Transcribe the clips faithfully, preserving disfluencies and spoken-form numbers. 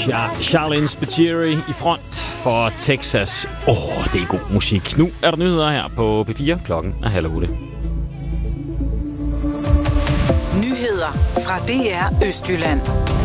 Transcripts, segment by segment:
Charlene Spiteri i front for Texas. Åh, oh, det er god musik. Nu er der nyheder her på P fire. Klokken er halv otte. Nyheder fra D R Østjylland.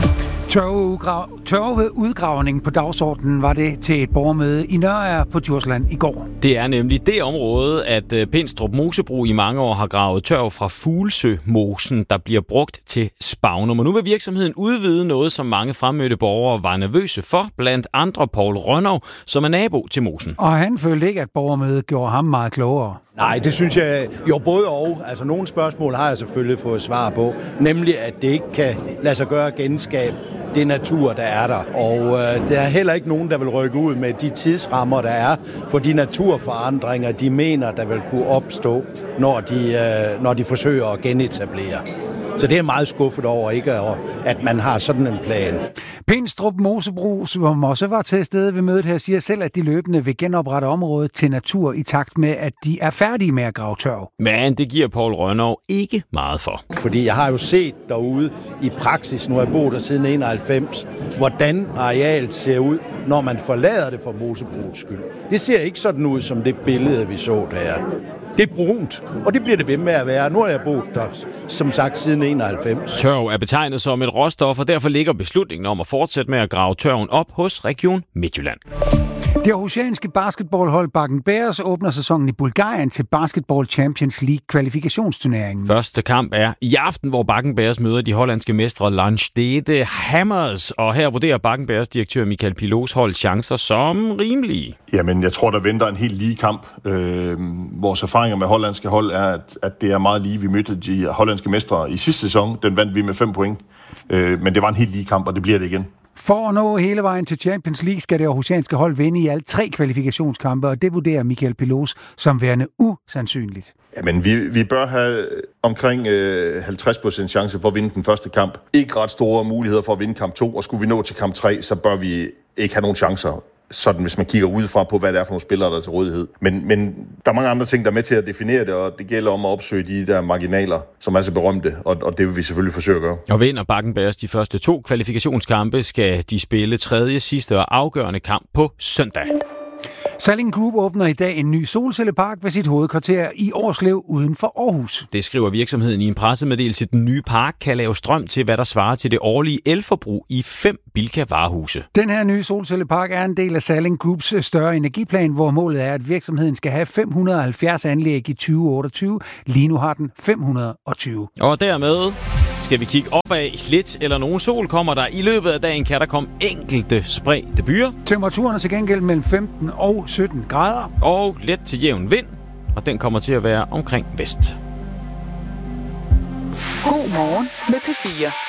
Tørveudgravning på dagsordenen var det til et borgermøde i Nørager på Djursland i går. Det er nemlig det område, at Pindstrup Mosebrug i mange år har gravet tørv fra Fuglsømosen, der bliver brugt til spavnum. Og nu vil virksomheden udvide noget, som mange fremmødte borgere var nervøse for, blandt andre Poul Rønnow, som er nabo til mosen. Og han følte ikke, at borgermødet gjorde ham meget klogere. Nej, det synes jeg jo både og. Altså nogle spørgsmål har jeg selvfølgelig fået svar på, nemlig at det ikke kan lade sig gøre genskab det natur, der er der. Og øh, der er heller ikke nogen, der vil rykke ud med de tidsrammer, der er for de naturforandringer, de mener, der vil kunne opstå, når de, øh, når de forsøger at genetablere. Så det er meget skuffet over, ikke, at man har sådan en plan. Pindstrup Mosebrug, som også var til stede ved mødet her, siger selv, at de løbende vil genoprette området til natur i takt med, at de er færdige med at grave tørv. Men det giver Poul Rønnow ikke meget for. Fordi jeg har jo set derude i praksis, nu har jeg boet der siden enoghalvfems, hvordan arealet ser ud, når man forlader det for Mosebrugs skyld. Det ser ikke sådan ud som det billede, vi så der. Det er brunt, og det bliver det ved med at være. Nu har jeg boet der, som sagt, siden enoghalvfems. Tørv er betegnet som et råstof, og derfor ligger beslutningen om at fortsætte med at grave tørven op hos Region Midtjylland. Det aarhusianske basketballhold Bakken Bears åbner sæsonen i Bulgarien til Basketball Champions League kvalifikationsturneringen. Første kamp er i aften, hvor Bakken Bears møder de hollandske mestre Landstede Hammers. Og her vurderer Bakken Bears direktør Michael Pilos hold chancer som rimelige. Jamen, jeg tror, der venter en helt lige kamp. Øh, vores erfaringer med hollandske hold er, at, at det er meget lige. Vi mødte de hollandske mestre i sidste sæson. Den vandt vi med fem point. Øh, men det var en helt lige kamp, og det bliver det igen. For at nå hele vejen til Champions League skal det aarhusianske hold vinde i alt tre kvalifikationskampe, og det vurderer Michael Pilos som værende usandsynligt. Jamen, vi, vi bør have omkring øh, halvtreds procent chance for at vinde den første kamp. Ikke ret store muligheder for at vinde kamp to, og skulle vi nå til kamp tre, så bør vi ikke have nogen chancer. Sådan, hvis man kigger udefra på, hvad det er for nogle spillere, der er til rådighed. Men, men der er mange andre ting, der er med til at definere det, og det gælder om at opsøge de der marginaler, som er så berømte, og, og det vil vi selvfølgelig forsøge at gøre. Og vinder Bakken Bears de første to kvalifikationskampe, skal de spille tredje, sidste og afgørende kamp på søndag. Salling Group åbner i dag en ny solcellepark ved sit hovedkvarter i Årslev uden for Aarhus. Det skriver virksomheden i en pressemeddelelse. Den nye park kan lave strøm til, hvad der svarer til det årlige elforbrug i fem Bilka-varehuse. Den her nye solcellepark er en del af Salling Groups større energiplan, hvor målet er, at virksomheden skal have fem hundrede og halvfjerds anlæg i tyve otteogtyve. Lige nu har den fem hundrede og tyve. Og dermed skal vi kigge opad. Lidt eller nogen sol kommer der. I løbet af dagen kan der komme enkelte spredte byer. Temperaturen er til gengæld mellem femten og sytten grader. Og let til jævn vind, og den kommer til at være omkring vest. God morgen med P fire.